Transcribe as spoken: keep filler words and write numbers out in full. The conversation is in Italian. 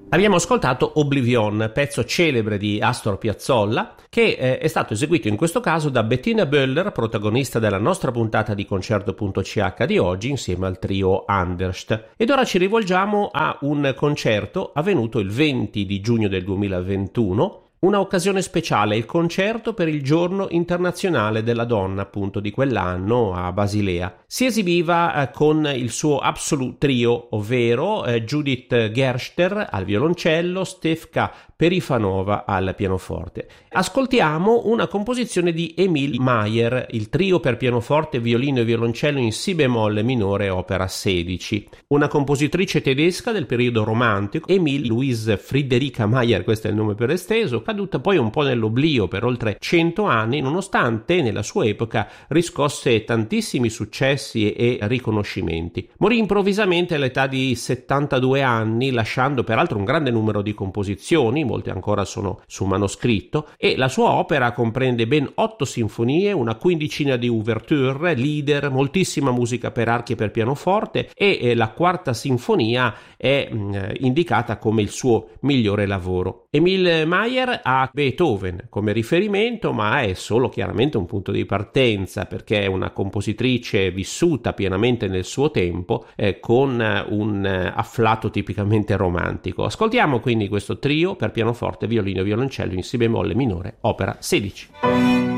Abbiamo ascoltato Oblivion, pezzo celebre di Astor Piazzolla, che eh, è stato eseguito in questo caso da Bettina Böller, protagonista della nostra puntata di concerto punto c h di oggi, insieme al trio Anderst. Ed ora ci rivolgiamo a un concerto avvenuto il venti di giugno del duemilaventuno, una occasione speciale, il concerto per il giorno internazionale della donna, appunto di quell'anno a Basilea. Si esibiva eh, con il suo Absolute Trio, ovvero eh, Judith Gerster al violoncello, Stefka Perifanova al pianoforte. Ascoltiamo una composizione di Emil Mayer, il trio per pianoforte, violino e violoncello in si bemolle minore, opera sedici. Una compositrice tedesca del periodo romantico, Emil Louise Friederika Mayer, questo è il nome per esteso, caduta poi un po' nell'oblio per oltre cento anni, nonostante nella sua epoca riscosse tantissimi successi e riconoscimenti. Morì improvvisamente all'età di settantadue anni, lasciando peraltro un grande numero di composizioni, molte ancora sono su manoscritto, e la sua opera comprende ben otto sinfonie, una quindicina di ouverture, lieder, moltissima musica per archi e per pianoforte, e eh, la quarta sinfonia è mh, indicata come il suo migliore lavoro. Emil Mayer ha Beethoven come riferimento, ma è solo chiaramente un punto di partenza, perché è una compositrice vissuta pienamente nel suo tempo, eh, con un eh, afflato tipicamente romantico. Ascoltiamo quindi questo trio per pianoforte, violino e violoncello in si bemolle minore, opera sedici.